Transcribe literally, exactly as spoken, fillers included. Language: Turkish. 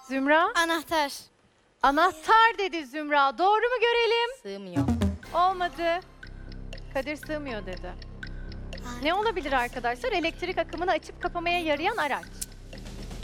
Zümra? Anahtar. Anahtar dedi Zümra. Doğru mu görelim? Sığmıyor. Olmadı. Kadir sığmıyor dedi. Ne olabilir arkadaşlar? Elektrik akımını açıp kapamaya yarayan araç.